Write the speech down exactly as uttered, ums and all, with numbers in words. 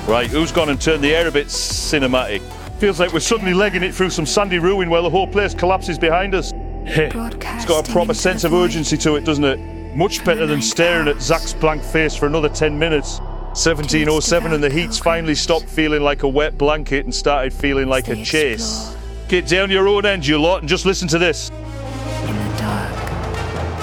Right, who's gone and turned the air a bit cinematic? Feels like we're suddenly legging it through some sandy ruin while the whole place collapses behind us. It's got a proper sense of urgency to it, doesn't it? Much better than staring at Zach's blank face for another ten minutes. seventeen oh seven and the heat's finally stopped feeling like a wet blanket and started feeling like a chase. Get down your own end, you lot, and just listen to this.